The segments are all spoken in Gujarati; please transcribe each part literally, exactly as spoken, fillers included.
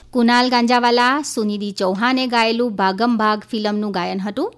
કુનાલ ગાંજાવાલા, સુનિધિ ચૌહાણે ગાયેલું ભાગમ ભાગ ફિલ્મનું ગાયન હતું.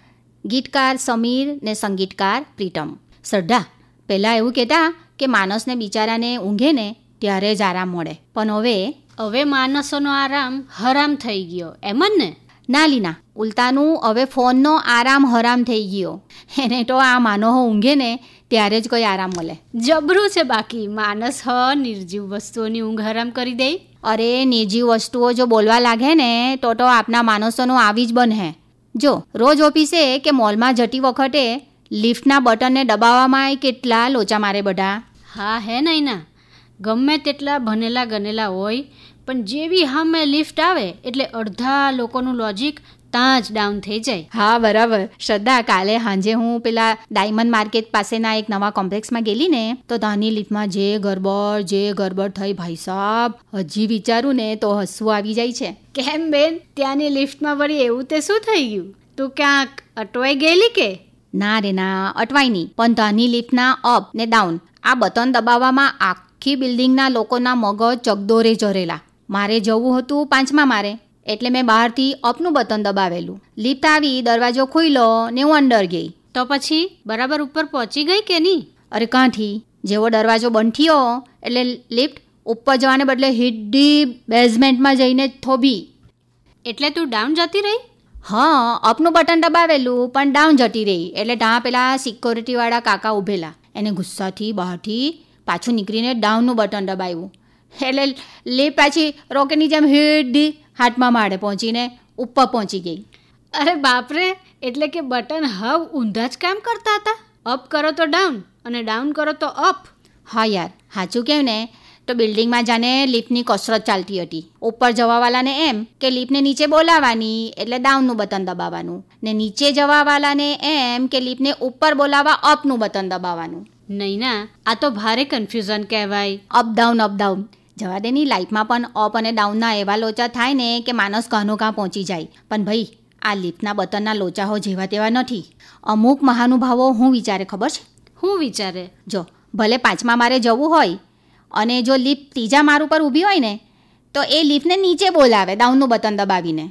ગીતકાર સમીર ને સંગીતકાર પ્રીતમ. શ્રદ્ધા, પહેલાં એવું કહેતા કે માણસને બિચારાને ઊંઘે ને ત્યારે જ આરામ મળે, પણ હવે હવે માણસોનો આરામ હરામ થઈ ગયો, એમ જ ને? ના લીના, ઉલટાનું હવે ફોનનો આરામ હરામ થઈ ગયો. એને તો આ માનવો ઊંઘે ને ત્યારે જ કોઈ આરામ મળે. જબરું છે. બાકી માણસ હ નિર્જીવ વસ્તુઓની ઊંઘ હરામ કરી દે. અરે નિર્જીવ વસ્તુઓ જો બોલવા લાગે ને તો તો આપના માણસોનું આવી જ બને. જો રોજ ઓફિસે કે મોલમાં જતી વખતે લિફ્ટના બટનને દબાવવામાં કેટલા લોચા મારે બધા. હા હે નહીં ના, ગમે તેટલા ભણેલા ગણેલા હોય પણ જેવી સામે લિફ્ટ આવે એટલે અડધા લોકોનું લોજિક ત્યાં જ ડાઉન થઈ જાય. હા બરાબર. શ્રદ્ધા, કાલે સાંજે હું પેલા ડાયમંડ માર્કેટ પાસેના એક નવા કોમ્પ્લેક્સમાં ગયેલી ને તો ત્યાંની લિફ્ટમાં જે ગરબડ જે ગરબડ થઈ, ભાઈ સાહેબ, હજી વિચારું ને તો હસવું આવી જાય છે. કેમ બેન, ત્યાંની લિફ્ટમાં વળી એવું તે શું થઈ ગયું? તું ક્યાંક અટવાઈ ગયેલી કે? ના રે ના, અટવાઈ નહીં, પણ ત્યાંની લિફ્ટના અપ ને ડાઉન આ બટન દબાવવામાં આખી બિલ્ડિંગના લોકોના મગજ ચગદોરે જરેલા. મારે જવું હતું પાંચમા મારે, એટલે મેં બહારથી અપનું બટન દબાવેલું. લિફ્ટ આવી, દરવાજો ખુલ્લો ને હું અંદર ગઈ. તો પછી બરાબર ઉપર પહોંચી ગઈ કે નહીં? અરે કાંઠી, જેવો દરવાજો બંધ થયો એટલે લિફ્ટ ઉપર જવાને બદલે સીધી બેઝમેન્ટમાં જઈને થોભી. એટલે તું ડાઉન જતી રહી? હા, અપનું બટન દબાવેલું પણ ડાઉન જતી રહી. એટલે ત્યાં પેલા સિક્યોરિટીવાળા કાકા ઊભેલા, એને ગુસ્સાથી બહારથી પાછું નીકળીને ડાઉનનું બટન દબાવ્યું. એટલે લિફ્ટ પાછી રોકેટની જેમ સીધી હાથમાં માળે પહોંચીને ઉપર પહોંચી ગઈ. અરે બાપરે, એટલે કે બટન હવ ઊંધા જ કામ કરતા હતા. અપ કરો તો ડાઉન અને ડાઉન કરો તો અપ. હા યાર, સાચું કહ્યું ને તો બિલ્ડિંગમાં જાણે લિફ્ટની કસરત ચાલતી હતી. ઉપર જવાવાળાને એમ કે લિફ્ટને નીચે બોલાવવાની એટલે ડાઉનનું બટન દબાવવાનું, ને નીચે જવાવાળાને એમ કે લિફ્ટને ઉપર બોલાવવા અપનું બટન દબાવવાનું. નહીં ના, આ તો ભારે કન્ફ્યુઝન કહેવાય. અપ ડાઉન અપ ડાઉન જવા દેની. લાઈફમાં પણ અપ અને ડાઉનના એવા લોચા થાય ને કે માણસ કાંનો કાં પહોંચી જાય. પણ ભાઈ, આ લિફ્ટના બટનના લોચાઓ જેવા તેવા નથી. અમુક મહાનુભાવો હું વિચારે ખબર છે? હું વિચારે? જો ભલે પાંચમા મારે જવું હોય અને જો લિફ્ટ ત્રીજા માળ ઉપર ઊભી હોય ને તો એ લિફ્ટને નીચે બોલાવે ડાઉનનું બટન દબાવીને.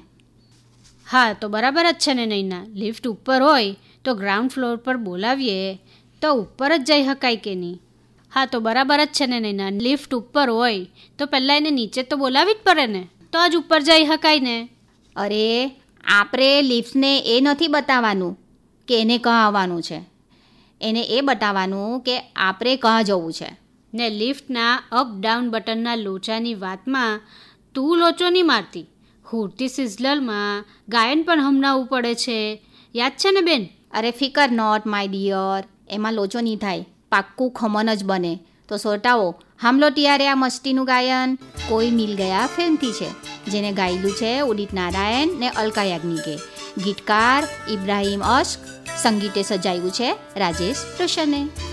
હા તો બરાબર જ છે ને. નહીં ના, લિફ્ટ ઉપર હોય તો ગ્રાઉન્ડ ફ્લોર પર બોલાવીએ તો ઉપર જ જઈ શકાય કે નહીં? હા તો બરાબર જ છે ને. નહીં ના, લિફ્ટ ઉપર હોય તો પહેલાં એને નીચે તો બોલાવી જ પડે ને, તો જ ઉપર જઈ શકાય ને. અરે આપણે લિફ્ટને એ નથી બતાવવાનું કે એને કાં આવવાનું છે, એને એ બતાવવાનું કે આપણે કાં જવું છે. ને લિફ્ટના અપ ડાઉન બટનના લોચાની વાતમાં તું લોચો નહીં મારતી. હુરતી સિઝલરમાં ગાયન પણ હમણાં પડે છે, યાદ છે ને બેન? અરે ફિકર નોટ માય ડિયર, એમાં લોચો નહીં થાય, પાક્કું ખમણ જ બને. તો સોટાઓ હામલો તિયારે આ મસ્તીનું ગાયન કોઈ મિલ ગયા ફિલ્મથી છે, જેને ગાયેલું છે ઉદિત નારાયણ ને અલકા યાજ્ઞિકે. ગીતકાર ઇબ્રાહિમ અશ્ક, સંગીતે સજાવ્યું છે રાજેશ રોશને.